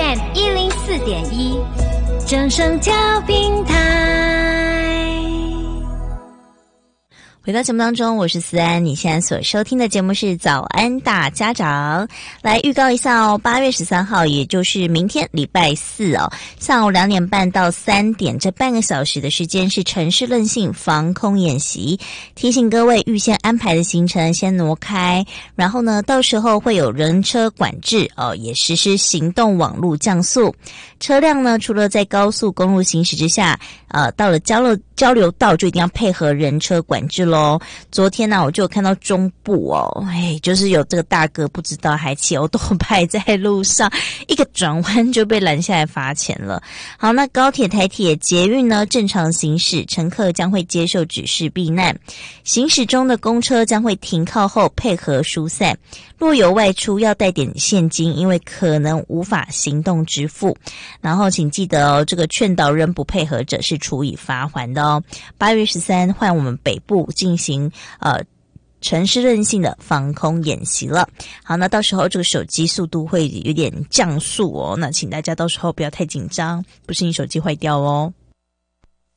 FM104.1，正声调频台。回到节目当中，我是思安，你现在所收听的节目是早安大家长。来预告一下哦，8月13号，也就是明天礼拜四哦，下午2点半到3点，这半个小时的时间是城市韧性防空演习。提醒各位预先安排的行程先挪开，然后呢，到时候会有人车管制哦，也实施行动网路降速。车辆呢，除了在高速公路行驶之下，到了交流道就一定要配合人车管制咯。昨天呢，我就有看到中部哦，就是有这个大哥不知道还骑欧多拜在路上，一个转弯就被拦下来罚钱了。好，那高铁、台铁、捷运呢正常行驶，乘客将会接受指示避难。行驶中的公车将会停靠后配合疏散。若有外出要带点现金，因为可能无法行动支付。然后请记得哦，这个劝导人不配合者是处以罚锾的哦。8月13换我们北部进行城市韧性的防空演习了。好，那到时候这个手机速度会有点降速哦，那请大家到时候不要太紧张，不是你手机坏掉哦。